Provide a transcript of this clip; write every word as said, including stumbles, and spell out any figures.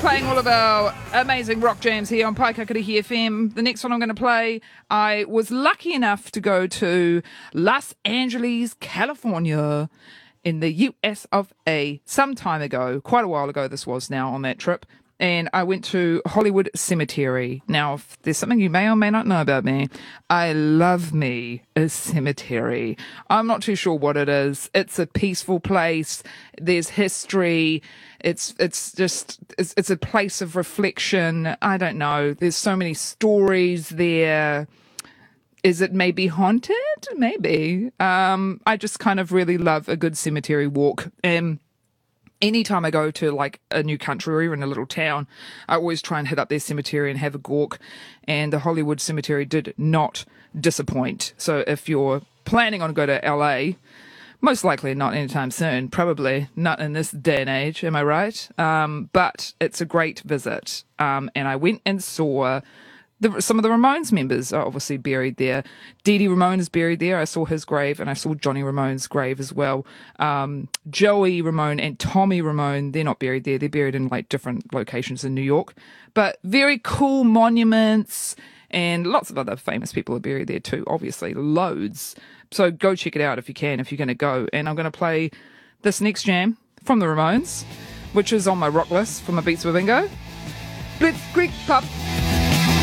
playing all of our amazing rock jams here on Paikakarihi F M. The next one I'm going to play, I was lucky enough to go to Los Angeles, California, in the U S of A some time ago, quite a while ago this was now on that trip. And I went to Hollywood Cemetery. Now, if there's something you may or may not know about me, I love me a cemetery. I'm not too sure what it is. It's a peaceful place. There's history. It's it's just it's, it's a place of reflection. I don't know. There's so many stories there. Is it maybe haunted? Maybe. Um, I just kind of really love a good cemetery walk. Um, Anytime I go to like a new country or even a little town, I always try and hit up their cemetery and have a gawk. And the Hollywood Cemetery did not disappoint. So if you're planning on going to L A, most likely not anytime soon, probably not in this day and age, am I right? Um, but it's a great visit. Um, and I went and saw The, some of the Ramones members are obviously buried there. Dee Dee Ramone is buried there. I saw his grave, and I saw Johnny Ramone's grave as well. Um, Joey Ramone and Tommy Ramone, they're not buried there. They're buried in like different locations in New York. But very cool monuments, and lots of other famous people are buried there too, obviously, loads. So go check it out if you can, if you're going to go. And I'm going to play this next jam from the Ramones, which is on my rock list for my Beats with Bingo. Blitzkrieg Pop.